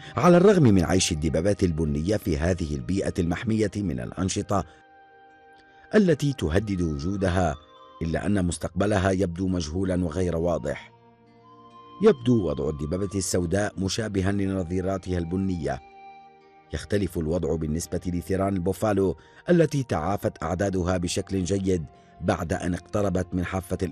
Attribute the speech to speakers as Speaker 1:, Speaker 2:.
Speaker 1: على الرغم من عيش الدببات البنية في هذه البيئة المحمية من الأنشطة التي تهدد وجودها، إلا أن مستقبلها يبدو مجهولا وغير واضح. يبدو وضع الدببة السوداء مشابها لنظيراتها البنية. يختلف الوضع بالنسبة لثيران البوفالو التي تعافت أعدادها بشكل جيد بعد أن اقتربت من حافة